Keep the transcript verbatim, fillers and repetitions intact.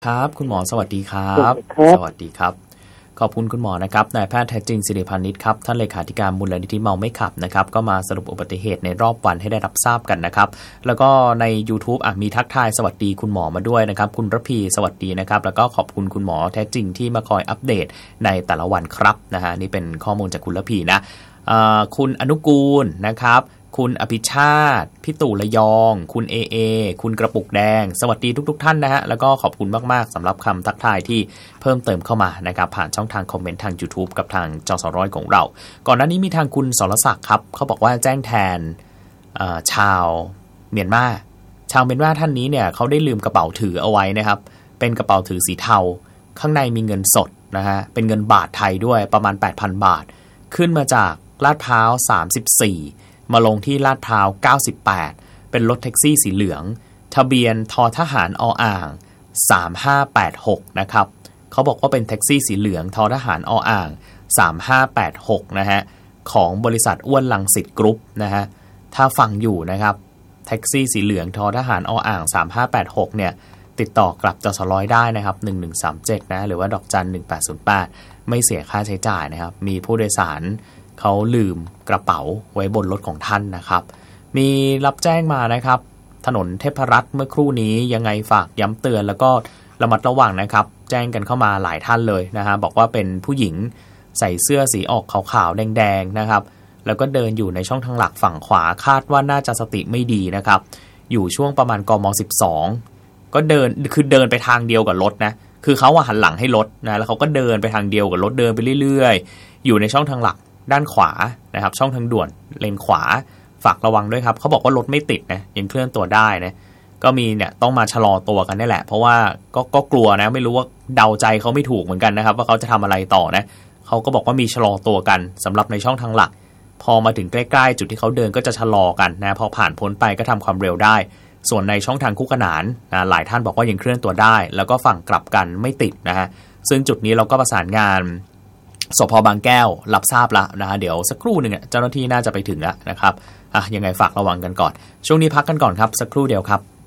ครับคุณหมอสวัสดีครับ สวัสดีครับขอบคุณคุณหมอนะครับนายแพทย์แท้จริงศิริพานิชครับท่านเลขาธิการมูลนิธิเมาไม่ขับนะครับก็มาสรุปอุบัติเหตุในรอบวันให้ได้รับทราบกันนะครับแล้วก็ใน YouTube อ่ะมีทักทายสวัสดีคุณหมอมาด้วยนะครับคุณระพีสวัสดีนะครับแล้วก็ขอบคุณคุณหมอแท้จริงที่มาคอยอัปเดตในแต่ละวันครับนะฮะนี่เป็นข้อมูลจากคุณระพีนะคุณอนุกูลนะครับคุณอภิชาติพี่ตู่ระยองคุณเอเอคุณกระปุกแดงสวัสดีทุกๆ ท, ท่านนะฮะแล้วก็ขอบคุณมากๆสำหรับคำทักทายที่เพิ่มเติมเข้ามานะครับผ่านช่องทางคอมเมนต์ทาง YouTube กับทางจสร้อยของเราก่อนหน้านี้มีทางคุณสรศักดิ์ครับเขาบอกว่าแจ้งแทนชาวเมียนมาชาวเมียนมาท่านนี้เนี่ยเขาได้ลืมกระเป๋าถือเอาไว้นะครับเป็นกระเป๋าถือสีเทาข้างในมีเงินสดนะฮะเป็นเงินบาทไทยด้วยประมาณ แปดพัน บาทขึ้นมาจากลาดพร้าวสามสิบสี่มาลงที่ลาดพร้าวเก้าสิบแปดเป็นรถแท็กซี่สีเหลืองทะเบียนททหารออ่างสามห้าแปดหกนะครับเขาบอกว่าเป็นแท็กซี่สีเหลืองททหารออ่างสามห้าแปดหกนะฮะของบริษัทอ้วนลังสิตกรุ๊ปนะฮะถ้าฟังอยู่นะครับแท็กซี่สีเหลืองททหารออ่างสามห้าแปดหกเนี่ยติดต่อกลับจสร้อยได้นะครับหนึ่งหนึ่งสามเจ็ดนะหรือว่าดอกจันหนึ่งแปดศูนย์แปดไม่เสียค่าใช้จ่ายนะครับมีผู้โดยสารเขาลืมกระเป๋าไว้บนรถของท่านนะครับมีรับแจ้งมานะครับถนนเทพรัตน์เมื่อครู่นี้ยังไงฝากย้ำเตือนแล้วก็ระมัดระวังนะครับแจ้งกันเข้ามาหลายท่านเลยนะฮะบอกว่าเป็นผู้หญิงใส่เสื้อสีออกขาวๆแดงๆนะครับแล้วก็เดินอยู่ในช่องทางหลักฝั่งขวาคาดว่าน่าจะสติไม่ดีนะครับอยู่ช่วงประมาณกมสิบสองก็เดินคือเดินไปทางเดียวกับรถนะคือเขาหันหลังให้รถนะแล้วเขาก็เดินไปทางเดียวกับรถเดินไปเรื่อยๆอยู่ในช่องทางหลักด้านขวานะครับช่องทางด่วนเลนขวาฝากระวังด้วยครับเขาบอกว่ารถไม่ติดนะยังเคลื่อนตัวได้นะก็มีเนี่ยต้องมาชะลอตัวกันนี่แหละเพราะว่าก็ก็กลัวนะไม่รู้ว่าเดาใจเขาไม่ถูกเหมือนกันนะครับว่าเขาจะทำอะไรต่อนะเขาก็บอกว่ามีชะลอตัวกันสำหรับในช่องทางหลักพอมาถึงใกล้ๆจุดที่เขาเดินก็จะชะลอกันนะพอผ่านพ้นไปก็ทำความเร็วได้ส่วนในช่องทางคู่ขนานนะหลายท่านบอกว่ายังเคลื่อนตัวได้แล้วก็ฝั่งกลับกันไม่ติดนะฮะซึ่งจุดนี้เราก็ประสานงานสพ.บางแก้วรับทราบแล้วนะฮะเดี๋ยวสักครู่หนึ่งเจ้าหน้าที่น่าจะไปถึงแล้วนะครับอ่ะยังไงฝากระวังกันก่อนช่วงนี้พักกันก่อนครับสักครู่เดียวครับ